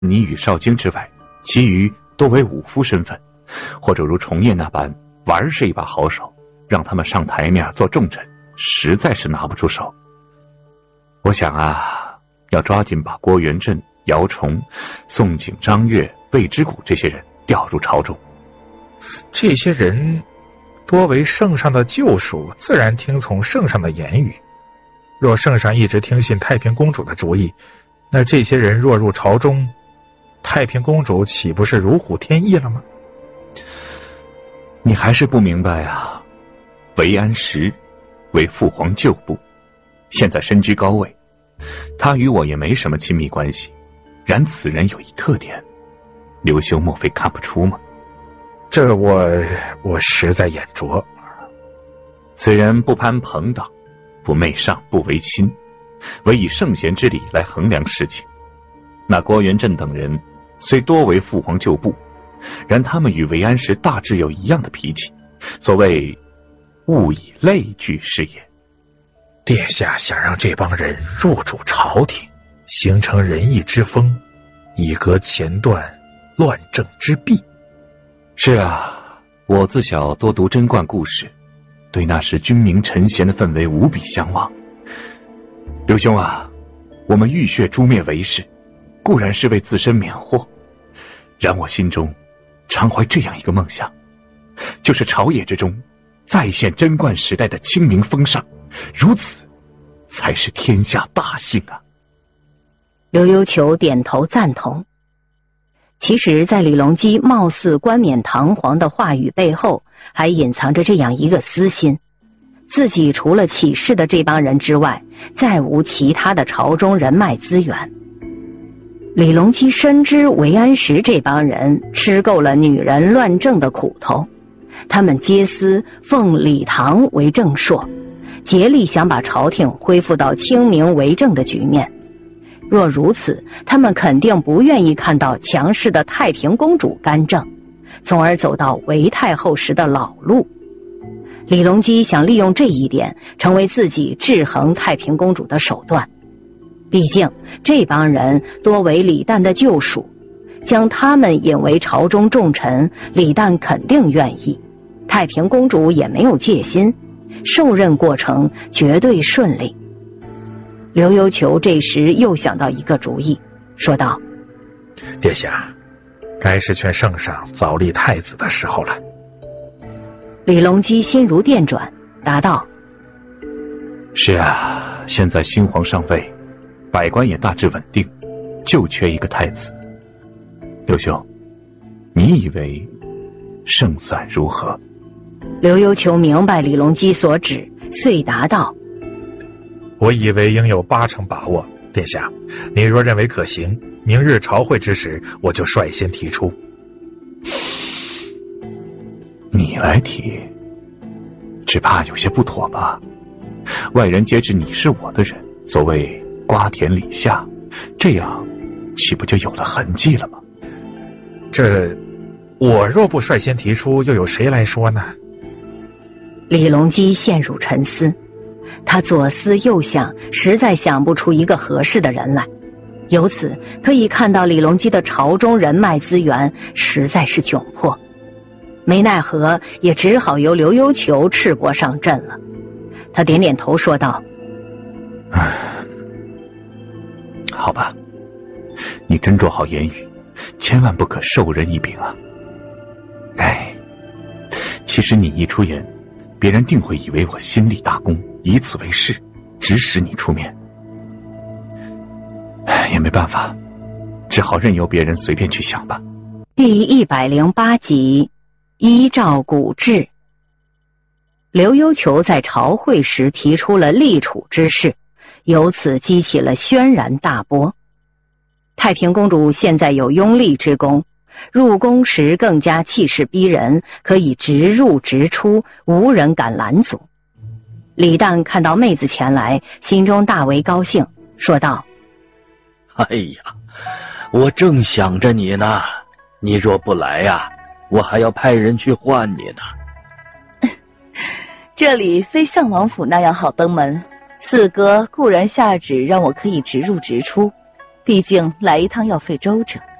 你与少京之外，其余多为武夫身份，或者如重叶那般玩是一把好手，让他们上台面做重臣，实在是拿不出手。我想啊，要抓紧把郭元振、姚崇、宋景、张悦、魏之谷这些人调入朝中。 这些人多为圣上的旧属，自然听从圣上的言语。若圣上一直听信太平公主的主意，那这些人若入朝中，太平公主岂不是如虎添翼了吗？ 你还是不明白啊。韦安石为父皇旧部，现在身居高位，他与我也没什么亲密关系，然此人有一特点，刘兄莫非看不出吗？ 这我实在眼拙。 此人不攀朋党，不媚上，不为亲，唯以圣贤之礼来衡量事情。那郭元振等人虽多为父皇旧部，然他们与韦安石大致有一样的脾气，所谓物以类聚是也。 殿下想让这帮人入主朝廷，形成仁义之风，以革前段乱政之弊。 是啊，我自小多读贞观故事，对那时君明臣贤的氛围无比向往。刘兄啊，我们浴血诛灭韦氏，固然是为自身免祸，然我心中常怀这样一个梦想，就是朝野之中再现贞观时代的清明风尚，如此才是天下大幸啊。 刘幽求点头赞同。其实在李隆基貌似冠冕堂皇的话语背后，还隐藏着这样一个私心，自己除了起事的这帮人之外，再无其他的朝中人脉资源。李隆基深知韦安石这帮人吃够了女人乱政的苦头，他们皆思奉李唐为正朔，竭力想把朝廷恢复到清明为政的局面。若如此，他们肯定不愿意看到强势的太平公主干政，从而走到韦太后时的老路。李隆基想利用这一点，成为自己制衡太平公主的手段。毕竟这帮人多为李旦的旧属，将他们引为朝中重臣，李旦肯定愿意，太平公主也没有戒心，受任过程绝对顺利。刘幽求这时又想到一个主意，说道： 殿下，该是劝圣上早立太子的时候了。 李隆基心如电转，答道： 是啊，现在新皇上位，百官也大致稳定，就缺一个太子。刘兄，你以为胜算如何？ 刘幽求明白李隆基所指，遂答道： 我以为应有80%把握，殿下，你若认为可行，明日朝会之时，我就率先提出。 你来提，只怕有些不妥吧？外人皆知你是我的人，所谓瓜田李下，这样岂不就有了痕迹了吗？ 我若不率先提出，又有谁来说呢？ 李隆基陷入沉思，他左思右想，实在想不出一个合适的人来。由此可以看到李隆基的朝中人脉资源实在是窘迫，没奈何也只好由刘幽求赤膊上阵了。他点点头说道： 好吧，你斟酌好言语，千万不可授人以柄啊。其实你一出言，别人定会以为我心立大功，以此为誓，指使你出面。也没办法，只好任由别人随便去想吧。 第108集，依照古制。刘幽求在朝会时提出了立储之事，由此激起了轩然大波。太平公主现在有拥立之功，入宫时更加气势逼人，可以直入直出，无人敢拦阻。李旦看到妹子前来，心中大为高兴，说道： 哎呀，我正想着你呢，你若不来呀，我还要派人去唤你呢。 这里非相王府那样好登门，四哥固然下旨让我可以直入直出， 毕竟来一趟要费周折。